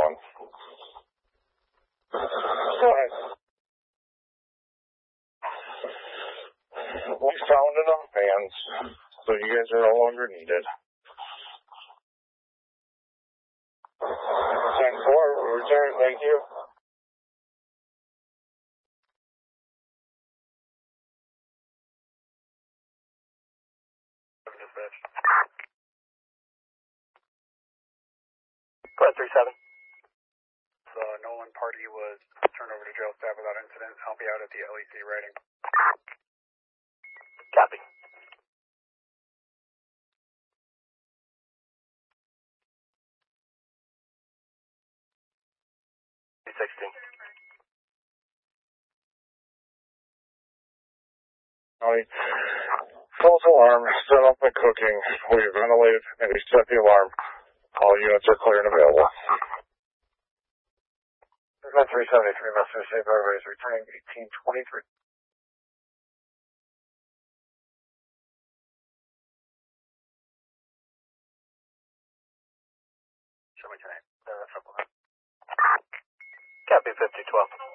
one. Go ahead. We found enough vans, so you guys are no longer needed. 10-4, return, thank you. Dispatch. Go ahead, 3-7. The Nolan party was turned over to jail staff without incident. I'll be out at the LEC writing. Copy. False alarm, set up and cooking. We ventilated and we set the alarm. All units are clear and available. 373, Mr. Safe Everybody's returning 1823. Show me your name. Copy 5012.